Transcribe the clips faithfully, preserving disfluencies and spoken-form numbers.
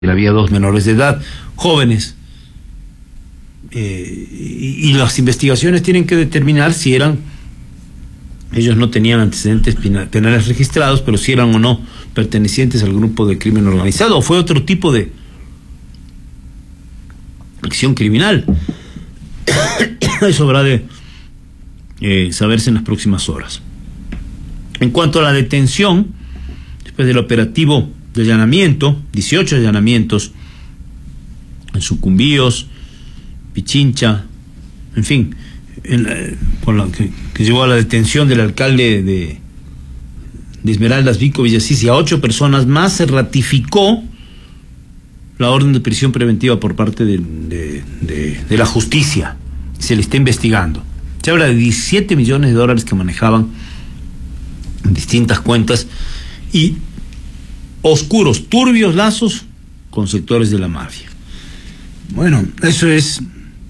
había dos menores de edad, jóvenes, eh, y, y las investigaciones tienen que determinar si eran, ellos no tenían antecedentes penales registrados, pero si eran o no pertenecientes al grupo de crimen organizado, o fue otro tipo de acción criminal. Eso habrá de eh, saberse en las próximas horas. En cuanto a la detención, después del operativo de allanamiento, dieciocho allanamientos en Sucumbíos, Pichincha, en fin, en la, con la que, que llevó a la detención del alcalde de, de Esmeraldas, Vico Villasís, y a ocho personas más, se ratificó la orden de prisión preventiva por parte de, de, de, de la justicia. Se le está investigando. Se habla de diecisiete millones de dólares que manejaban en distintas cuentas y oscuros, turbios lazos con sectores de la mafia. Bueno, eso es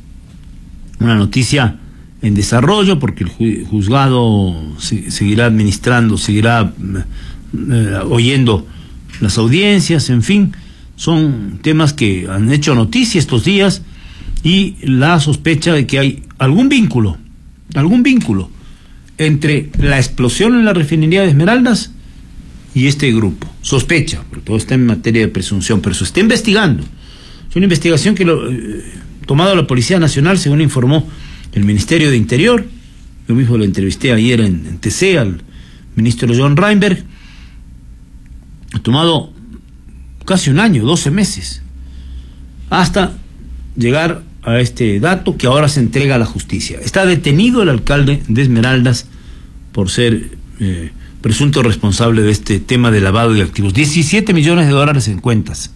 una noticia en desarrollo, porque el juzgado seguirá administrando, seguirá eh, oyendo las audiencias, en fin, son temas que han hecho noticia estos días, y la sospecha de que hay algún vínculo, algún vínculo entre la explosión en la refinería de Esmeraldas y este grupo. Sospecha, porque todo está en materia de presunción, pero se está investigando. Es una investigación que lo, eh, tomado a la Policía Nacional, según informó el Ministerio de Interior. Yo mismo lo entrevisté ayer en, en T C al ministro John Reinberg. Ha tomado casi un año, doce meses, hasta llegar a este dato que ahora se entrega a la justicia. Está detenido el alcalde de Esmeraldas por ser eh, presunto responsable de este tema de lavado de activos. diecisiete millones de dólares en cuentas.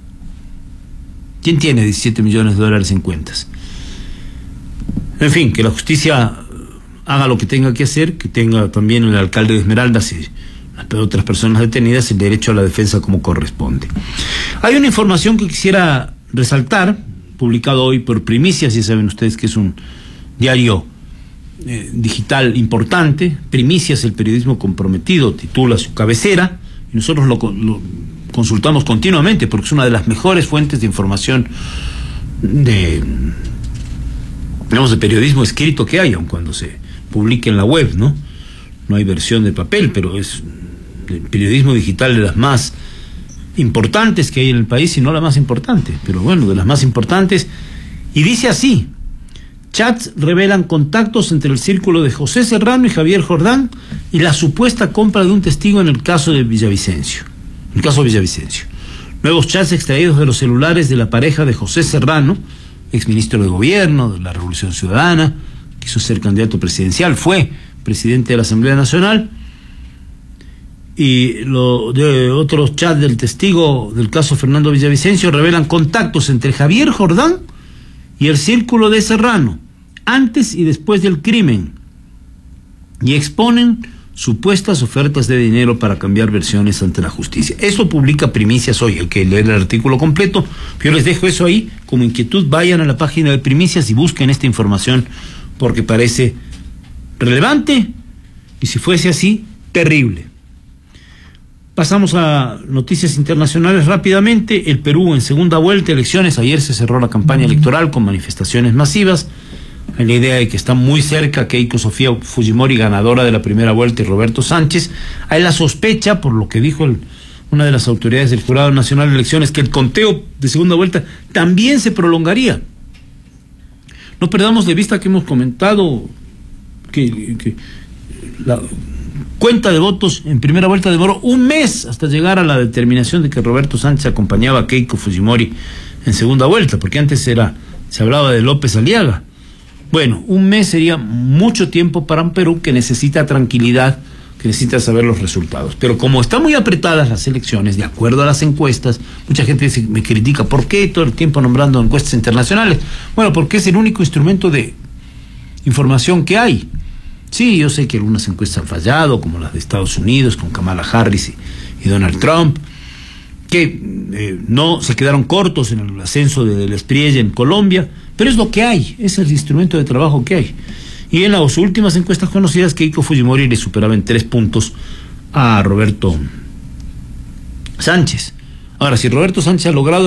¿Quién tiene diecisiete millones de dólares en cuentas? En fin, que la justicia haga lo que tenga que hacer, que tenga también el alcalde de Esmeraldas y las otras personas detenidas el derecho a la defensa como corresponde. Hay una información que quisiera resaltar, publicado hoy por Primicias. Ya saben ustedes que es un diario eh, digital importante. Primicias, el periodismo comprometido, titula su cabecera, y nosotros lo, lo consultamos continuamente porque es una de las mejores fuentes de información de, digamos, de periodismo escrito que hay, aun cuando se publique en la web, ¿no? No hay versión de papel, pero es el periodismo digital de las más importantes que hay en el país, y no la más importante, pero bueno, de las más importantes. Y dice así: chats revelan contactos entre el círculo de José Serrano y Javier Jordán y la supuesta compra de un testigo en el caso de Villavicencio. El caso de Villavicencio. Nuevos chats extraídos de los celulares de la pareja de José Serrano, exministro de Gobierno de la Revolución Ciudadana, quiso ser candidato presidencial, fue presidente de la Asamblea Nacional, y lo de otros chats del testigo del caso Fernando Villavicencio revelan contactos entre Javier Jordán y el círculo de Serrano antes y después del crimen, y exponen supuestas ofertas de dinero para cambiar versiones ante la justicia. Eso publica Primicias hoy. El que lee el artículo completo, yo les dejo eso ahí como inquietud. Vayan a la página de Primicias y busquen esta información, porque parece relevante, y si fuese así, terrible. Pasamos a noticias internacionales rápidamente. El Perú en segunda vuelta, elecciones. Ayer se cerró la campaña electoral con manifestaciones masivas. Hay la idea de que está muy cerca Keiko Sofía Fujimori, ganadora de la primera vuelta, y Roberto Sánchez. Hay la sospecha, por lo que dijo el, una de las autoridades del Jurado Nacional de Elecciones, que el conteo de segunda vuelta también se prolongaría. No perdamos de vista que hemos comentado que, que la cuenta de votos en primera vuelta demoró un mes hasta llegar a la determinación de que Roberto Sánchez acompañaba a Keiko Fujimori en segunda vuelta, porque antes era, se hablaba de López Aliaga. Bueno, un mes sería mucho tiempo para un Perú que necesita tranquilidad, que necesita saber los resultados. Pero como están muy apretadas las elecciones, de acuerdo a las encuestas, mucha gente dice, me critica, ¿por qué todo el tiempo nombrando encuestas internacionales? Bueno, porque es el único instrumento de información que hay. Sí, yo sé que algunas encuestas han fallado, como las de Estados Unidos, con Kamala Harris y, y Donald Trump, que eh, no se quedaron cortos en el ascenso de Del Espriella en Colombia, pero es lo que hay, es el instrumento de trabajo que hay. Y en las últimas encuestas conocidas, Keiko Fujimori le superaba en tres puntos a Roberto Sánchez. Ahora, si Roberto Sánchez ha logrado